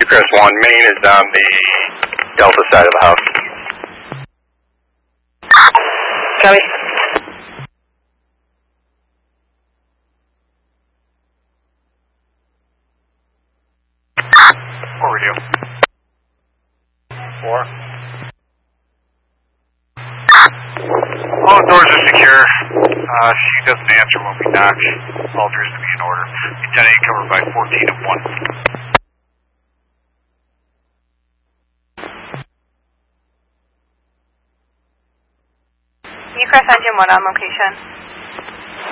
Crest 1, main is on the Delta side of the house. Copy. Overdue. 4. All doors are secure. She doesn't answer when we knock. All appears to be in order. Lieutenant 8 covered by 14 and 1. Crest Engine 1 on location.